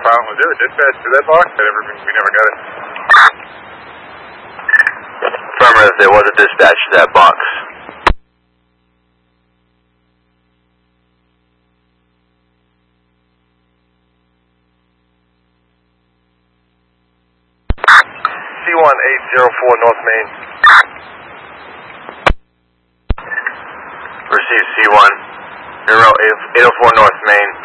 problem. Was there a dispatch to that box? We never got it. Affirmative, there was a dispatch to that box. C1804 North Main. Receive C1, 804 North Main.